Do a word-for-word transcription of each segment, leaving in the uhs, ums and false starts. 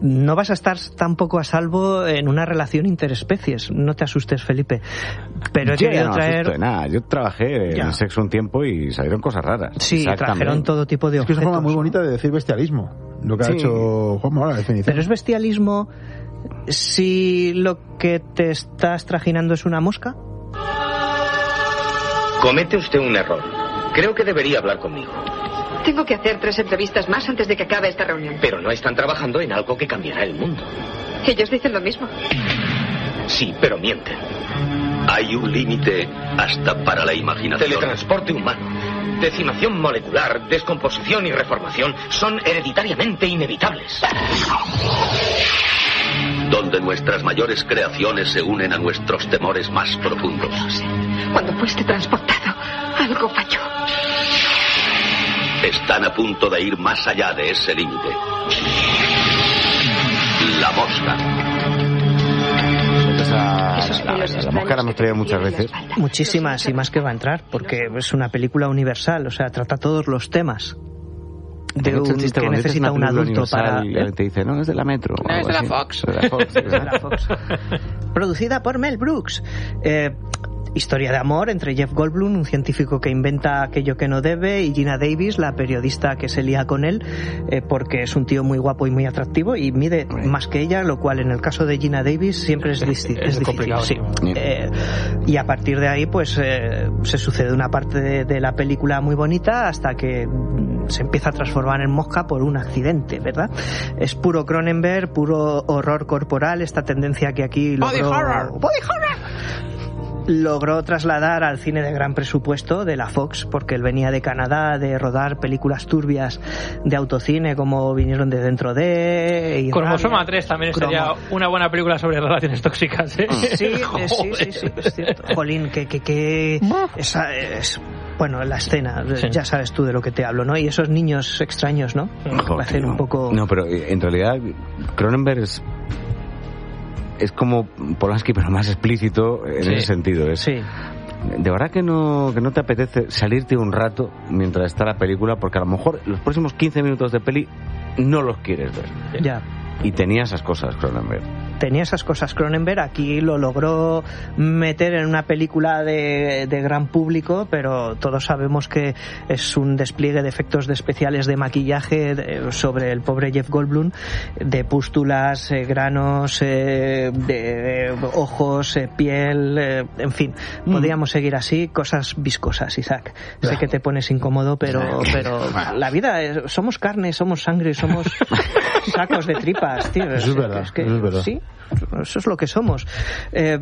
no vas a estar tampoco a salvo en una relación interespecies. No te asustes, Felipe. Pero he Yo querido no traer... asusto de nada. Yo trabajé Ya. en sexo un tiempo y salieron cosas raras. Sí, Isaac trajeron también. todo tipo de Es que es objetos. una forma muy bonita de decir bestialismo. Lo que ha Sí. hecho Juanma ahora, la definición. Pero es bestialismo si lo que te estás trajinando es una mosca. Comete usted un error. Creo que debería hablar conmigo. Tengo que hacer tres entrevistas más antes de que acabe esta reunión. Pero no están trabajando en algo que cambiará el mundo. Ellos dicen lo mismo. Sí, pero mienten. Hay un límite hasta para la imaginación. Teletransporte humano, decimación molecular, descomposición y reformación son hereditariamente inevitables. Donde nuestras mayores creaciones se unen a nuestros temores más profundos. Lo sé. Cuando fuiste transportado, algo falló. Están a punto de ir más allá de ese límite. La mosca. Esa, Esos la, pelos la, la extraños mosca la hemos que traído te muchas tiran en la veces. espalda. Muchísimas y más que va a entrar, porque es una película universal, o sea, trata todos los temas. De Tengo un, un chiste que cuando dices necesita una un película adulto universal para... y alguien te dice, no, es de la Metro. o No, es algo de la así. Fox. Es de la Fox. de la Fox. Producida por Mel Brooks. Eh, historia de amor entre Jeff Goldblum, un científico que inventa aquello que no debe, y Gina Davis, la periodista que se lía con él, eh, porque es un tío muy guapo y muy atractivo y mide más que ella, lo cual en el caso de Gina Davis siempre es, Es- disti- es es difícil. complicado, Sí. sí. Eh, y a partir de ahí, pues eh, se sucede una parte de, de la película muy bonita hasta que mm, se empieza a transformar en mosca por un accidente, ¿verdad? Es puro Cronenberg, puro horror corporal, esta tendencia que aquí Body logró... horror. Body horror. Logró trasladar al cine de gran presupuesto de la Fox, porque él venía de Canadá de rodar películas turbias de autocine como Vinieron de Dentro de... y Cromosoma Rabia. tres también Cromo- sería una buena película sobre relaciones tóxicas, ¿eh? Sí, eh, sí, sí, Joder. sí, es cierto. Jolín, que, que, que esa es, bueno, la escena, Sí. ya sabes tú de lo que te hablo, ¿no? Y esos niños extraños, ¿no? Joder, Hacen no. un poco... No, pero eh, en realidad Cronenberg es es como Polanski pero más explícito en Sí. ese sentido. Es, Sí, de verdad que no que no te apetece salirte un rato mientras está la película, porque a lo mejor los próximos quince minutos de peli no los quieres ver. ya. Y tenía esas cosas Cronenberg. Tenía esas cosas Cronenberg, aquí lo logró meter en una película de, de gran público, pero todos sabemos que es un despliegue de efectos de especiales de maquillaje de- sobre el pobre Jeff Goldblum, de pústulas, eh, granos, eh, de, de ojos, eh, piel, eh, en fin, Mm. podríamos seguir así, cosas viscosas, Isaac. Sé que te pones incómodo, pero, pero la vida, es- somos carne, somos sangre, somos sacos de tripas, tío. Eso es verdad, que- eso es verdad. Sí, eso es lo que somos. Eh,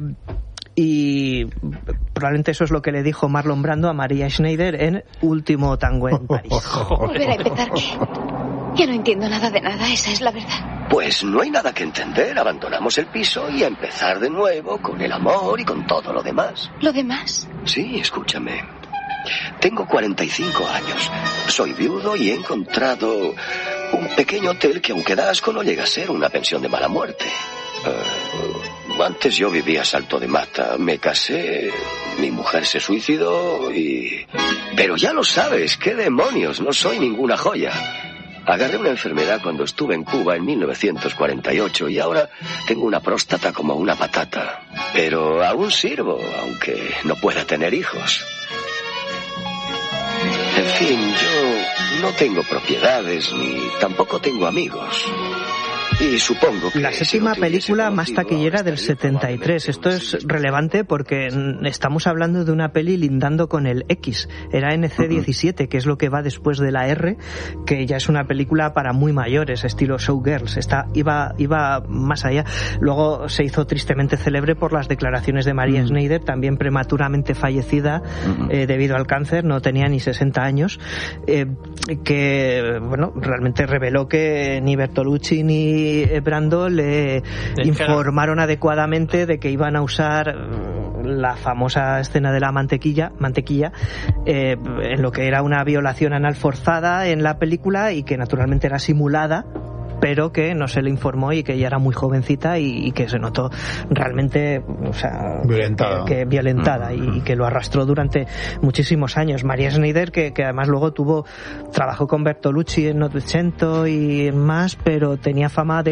y probablemente eso es lo que le dijo Marlon Brando a Maria Schneider en Último Tango en París. ¿Volver a empezar qué? Ya no entiendo nada de nada, esa es la verdad. Pues no hay nada que entender. Abandonamos el piso y a empezar de nuevo con el amor y con todo lo demás. ¿Lo demás? Sí, escúchame. Tengo cuarenta y cinco años. Soy viudo y he encontrado un pequeño hotel que, aunque da asco, no llega a ser una pensión de mala muerte. Eh, antes yo vivía a salto de mata. Me casé, mi mujer se suicidó y... Pero ya lo sabes, qué demonios, no soy ninguna joya. Agarré una enfermedad cuando estuve en Cuba en mil novecientos cuarenta y ocho y ahora tengo una próstata como una patata. Pero aún sirvo, aunque no pueda tener hijos. En fin, yo no tengo propiedades ni tampoco tengo amigos. Y supongo que La si séptima no te hubiese película más conocido, taquillera del estaría setenta y tres. Esto es probablemente relevante porque mm, estamos hablando de una peli lindando con el X. Era N C diecisiete, que es lo que va después de la R, que ya es una película para muy mayores, estilo Showgirls. Esta iba, iba más allá. Luego se hizo tristemente célebre por las declaraciones de Maria Schneider, también prematuramente fallecida eh, debido al cáncer, no tenía ni sesenta años, eh, que bueno, realmente reveló que ni Bertolucci ni Brando le informaron adecuadamente de que iban a usar la famosa escena de la mantequilla, mantequilla eh, en lo que era una violación anal forzada en la película y que naturalmente era simulada, pero que no se le informó y que ella era muy jovencita y, y que se notó realmente, o sea, Violentada. que, que violentada y, y que lo arrastró durante muchísimos años. Maria Schneider, que, que además luego tuvo, trabajó con Bertolucci en Novecento y más, pero tenía fama de